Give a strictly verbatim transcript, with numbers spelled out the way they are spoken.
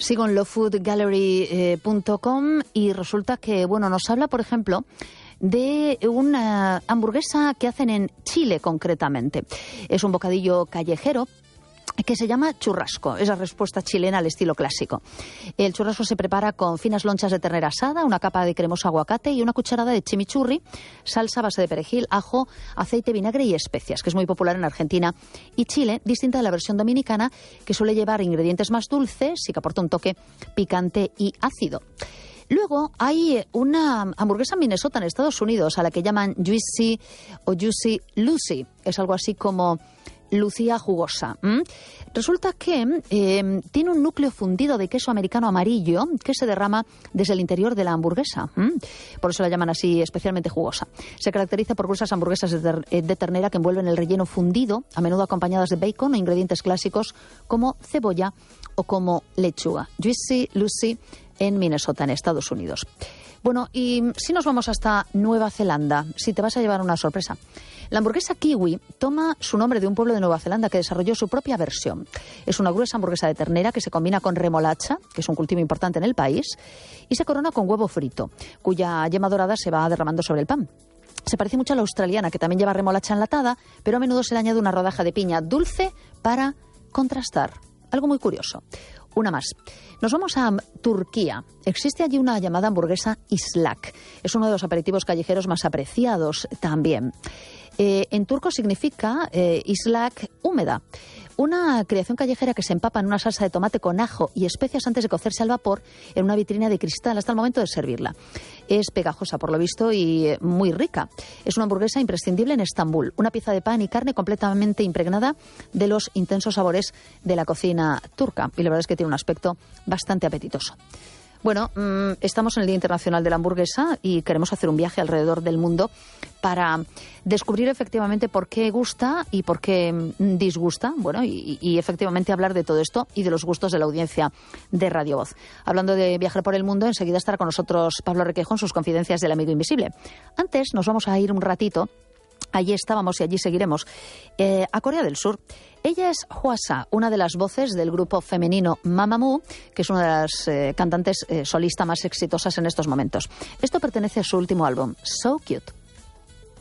Sigo en low food gallery punto com y resulta que, bueno, nos habla, por ejemplo, de una hamburguesa que hacen en Chile concretamente. Es un bocadillo callejero que se llama churrasco, es la respuesta chilena al estilo clásico. El churrasco se prepara con finas lonchas de ternera asada, una capa de cremoso aguacate y una cucharada de chimichurri, salsa a base de perejil, ajo, aceite, vinagre y especias, que es muy popular en Argentina y Chile, distinta de la versión dominicana, que suele llevar ingredientes más dulces y que aporta un toque picante y ácido. Luego hay una hamburguesa en Minnesota, en Estados Unidos, a la que llaman Juicy o Juicy Lucy. Es algo así como Lucía jugosa. ¿Mm? Resulta que eh, tiene un núcleo fundido de queso americano amarillo que se derrama desde el interior de la hamburguesa. ¿Mm? Por eso la llaman así, especialmente jugosa. Se caracteriza por gruesas hamburguesas de, ter de ternera que envuelven el relleno fundido, a menudo acompañadas de bacon o ingredientes clásicos como cebolla o como lechuga. Juicy Lucy en Minnesota, en Estados Unidos. Bueno, y si nos vamos hasta Nueva Zelanda, si te vas a llevar una sorpresa. La hamburguesa kiwi toma su nombre de un pueblo de Nueva Zelanda que desarrolló su propia versión. Es una gruesa hamburguesa de ternera que se combina con remolacha, que es un cultivo importante en el país, y se corona con huevo frito, cuya yema dorada se va derramando sobre el pan. Se parece mucho a la australiana, que también lleva remolacha enlatada, pero a menudo se le añade una rodaja de piña dulce para contrastar. Algo muy curioso. Una más. Nos vamos a Turquía. Existe allí una llamada hamburguesa islak. Es uno de los aperitivos callejeros más apreciados también. Eh, en turco significa eh, islak húmeda. Una creación callejera que se empapa en una salsa de tomate con ajo y especias antes de cocerse al vapor en una vitrina de cristal hasta el momento de servirla. Es pegajosa, por lo visto, y muy rica. Es una hamburguesa imprescindible en Estambul. Una pieza de pan y carne completamente impregnada de los intensos sabores de la cocina turca. Y la verdad es que tiene un aspecto bastante apetitoso. Bueno, mmm, estamos en el Día Internacional de la Hamburguesa y queremos hacer un viaje alrededor del mundo para descubrir efectivamente por qué gusta y por qué disgusta. Bueno, y, y efectivamente hablar de todo esto y de los gustos de la audiencia de Radio Voz. Hablando de viajar por el mundo, enseguida estará con nosotros Pablo Requejo en sus confidencias del amigo invisible. Antes nos vamos a ir un ratito. Allí estábamos y allí seguiremos, eh, a Corea del Sur. Ella es Hwasa, una de las voces del grupo femenino Mamamoo, que es una de las eh, cantantes eh, solistas más exitosas en estos momentos. Esto pertenece a su último álbum, So Cute.